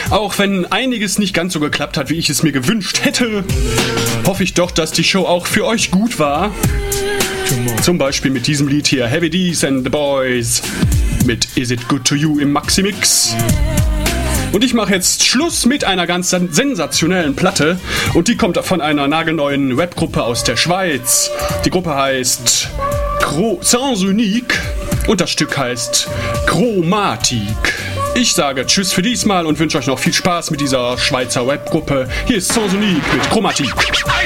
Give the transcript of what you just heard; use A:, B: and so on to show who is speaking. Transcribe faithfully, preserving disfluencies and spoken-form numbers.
A: Auch wenn einiges nicht ganz so geklappt hat, wie ich es mir gewünscht hätte, hoffe ich doch, dass die Show auch für euch gut war. Zum Beispiel mit diesem Lied hier, Heavy D's and the Boys, mit Is It Good to You im Maximix. Und ich mache jetzt Schluss mit einer ganz sensationellen Platte. Und die kommt von einer nagelneuen Webgruppe aus der Schweiz. Die Gruppe heißt Cro- Sans Unique und das Stück heißt Chromatik. Ich sage Tschüss für diesmal und wünsche euch noch viel Spaß mit dieser Schweizer Webgruppe. Hier ist Sans Unique mit Chromatik.